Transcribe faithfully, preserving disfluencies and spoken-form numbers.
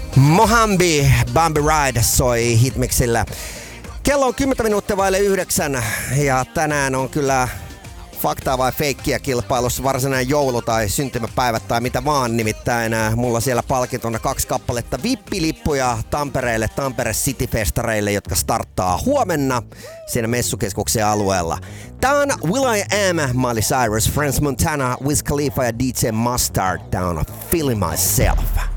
Mohambi, Bambi Ride soi Hitmixillä. Kello on kymmenen minuuttia vaille yhdeksän ja tänään on kyllä faktaa vai feikkiä kilpailussa varsinainen joulu- tai syntymäpäivät tai mitä vaan. Nimittäin mulla siellä palkintona kaksi kappaletta vippilippuja Tampereelle, Tampere City-festareille, jotka starttaa huomenna siinä messukeskuksen alueella. Tää on Will I Am, Miley Cyrus, Friends Montana, Wiz Khalifa ja D J Mustard. Tää on Feeling Myself.